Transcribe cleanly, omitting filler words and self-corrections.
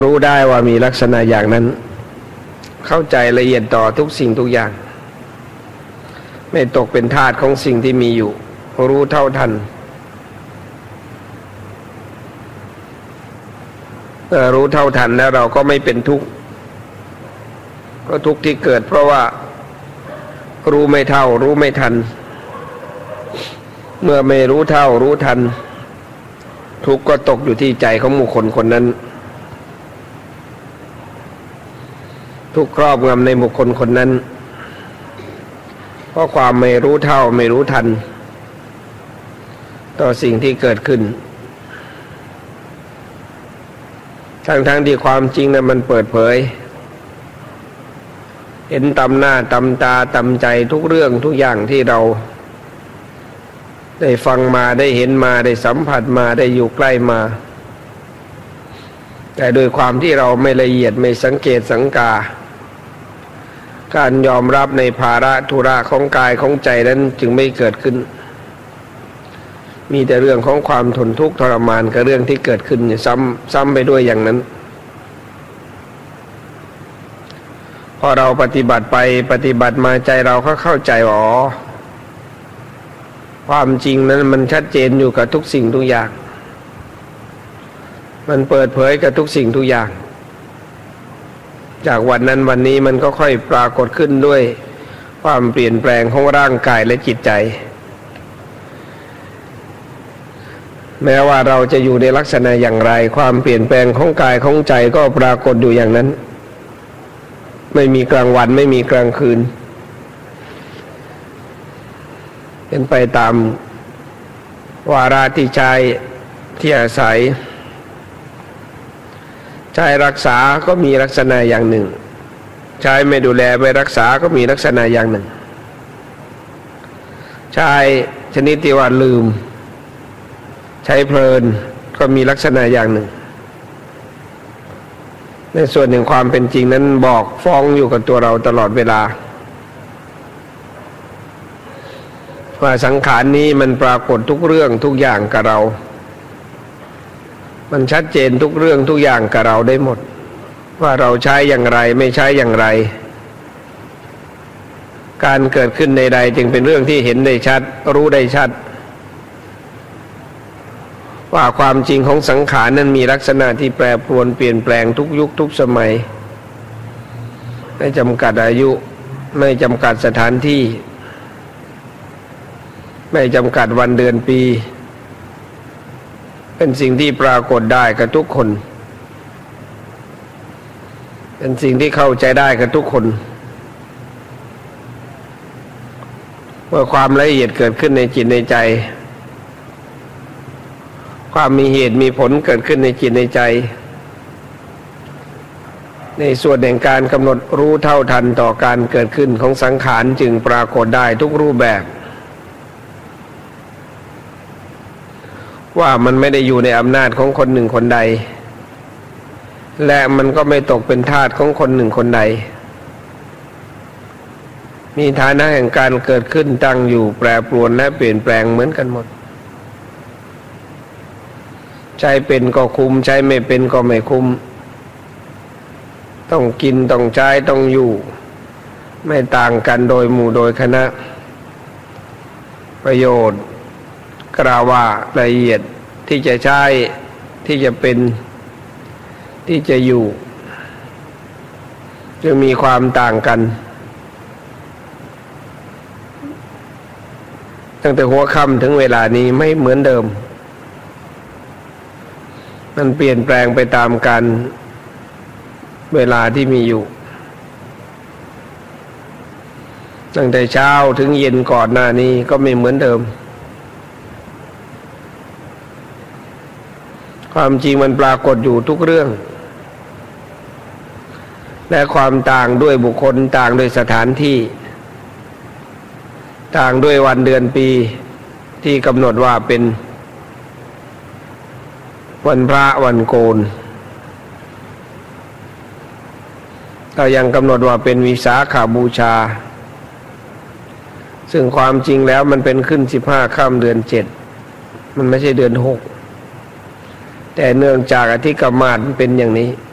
รู้ได้ว่ามีลักษณะอย่างนั้นเข้าใจละเอียดต่อทุกสิ่งทุกอย่างไม่ตกเป็นทาสของสิ่งที่มีอยู่รู้เท่าทันรู้เท่าทันแล้วเราก็ไม่เป็นทุกข์ก็ทุกข์ที่เกิดเพราะว่ารู้ไม่เท่ารู้ไม่ทันเมื่อไม่รู้เท่ารู้ทันทุกข์ก็ตกอยู่ที่ใจของบุคคลคนนั้นทุกข์ครอบงำในบุคคลคนนั้นเพราะความไม่รู้เท่าไม่รู้ทันต่อสิ่งที่เกิดขึ้นทั้งที่ความจริงนั้นมันเปิดเผยเห็นตำหน้าตำตาตำใจทุกเรื่องทุกอย่างที่เราได้ฟังมาได้เห็นมาได้สัมผัสมาได้อยู่ใกล้มาแต่โดยความที่เราไม่ละเอียดไม่สังเกตสังกาการยอมรับในภาระธุระของกายของใจนั้นจึงไม่เกิดขึ้นมีแต่เรื่องของความทนทุกข์ทรมานกับเรื่องที่เกิดขึ้นซ้ำไปด้วยอย่างนั้นพอเราปฏิบัติไปปฏิบัติมาใจเราก็เข้าใจว่าความจริงนั้นมันชัดเจนอยู่กับทุกสิ่งทุกอย่างมันเปิดเผยกับทุกสิ่งทุกอย่างจากวันนั้นวันนี้มันก็ค่อยปรากฏขึ้นด้วยความเปลี่ยนแปลงของร่างกายและจิตใจแม้ว่าเราจะอยู่ในลักษณะอย่างไรความเปลี่ยนแปลงของกายของใจก็ปรากฏอยู่อย่างนั้นไม่มีกลางวันไม่มีกลางคืนเป็นไปตามวาระที่ใจที่อาศัยใจรักษาก็มีลักษณะอย่างหนึ่งใจไม่ดูแลไม่รักษาก็มีลักษณะอย่างหนึ่งใจชนิดที่ว่าลืมใช้เพลินก็มีลักษณะอย่างหนึ่งในส่วนหนึ่งความเป็นจริงนั้นบอกฟ้องอยู่กับตัวเราตลอดเวลาว่าสังขารนี้มันปรากฏทุกเรื่องทุกอย่างกับเรามันชัดเจนทุกเรื่องทุกอย่างกับเราได้หมดว่าเราใช้อย่างไรไม่ใช้อย่างไรการเกิดขึ้นใดๆจึงเป็นเรื่องที่เห็นได้ชัดรู้ได้ชัดว่าความจริงของสังขารนั้นมีลักษณะที่แปรปรวนเปลี่ยนแปลงทุกยุคทุกสมัยไม่จำกัดอายุไม่จำกัดสถานที่ไม่จำกัดวันเดือนปีเป็นสิ่งที่ปรากฏได้กับทุกคนเป็นสิ่งที่เข้าใจได้กับทุกคนเมื่อความละเอียดเกิดขึ้นในจิตในใจความมีเหตุมีผลเกิดขึ้นในจิตในใจในส่วนแห่งการกำหนดรู้เท่าทันต่อการเกิดขึ้นของสังขารจึงปรากฏได้ทุกรูปแบบว่ามันไม่ได้อยู่ในอำนาจของคนหนึ่งคนใดและมันก็ไม่ตกเป็นทาสของคนหนึ่งคนใดมีฐานะแห่งการเกิดขึ้นตั้งอยู่แปรปรวนและเปลี่ยนแปลงเหมือนกันหมดใช้เป็นก็คุมใช้ไม่เป็นก็ไม่คุมต้องกินต้องใช้ต้องอยู่ไม่ต่างกันโดยหมู่โดยคณะประโยชน์กล่าวว่าละเอียดที่จะใช้ที่จะเป็นที่จะอยู่จึงมีความต่างกันตั้งแต่หัวค่ำถึงเวลานี้ไม่เหมือนเดิมมันเปลี่ยนแปลงไปตามกันเวลาที่มีอยู่ตั้งแต่เช้าถึงเย็นก่อนหน้านี้ก็ไม่เหมือนเดิมความจริงมันปรากฏอยู่ทุกเรื่องและความต่างด้วยบุคคลต่างด้วยสถานที่ต่างด้วยวันเดือนปีที่กำหนดว่าเป็นวันพระวันโกนเรายังกำหนดว่าเป็นวิสาขบูชาซึ่งความจริงแล้วมันเป็นขึ้น15 ค่ำเดือน 7มันไม่ใช่เดือน 6แต่เนื่องจากอธิกรรมาสเป็นอย่างนี้